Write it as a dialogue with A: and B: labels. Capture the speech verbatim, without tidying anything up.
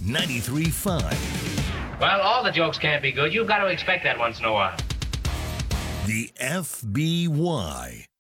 A: ninety-three point five.
B: Well, all the jokes can't be good. You've got to expect that once in a while.
A: The F B Y.